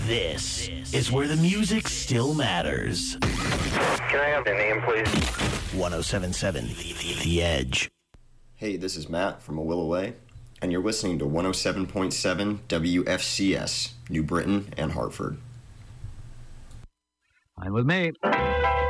This is where the music still matters. Can I have the name, please? 1077 The Edge. Hey, this is Matt from A Will Away, and you're listening to 107.7 WFCS, New Britain and Hartford. Fine with me.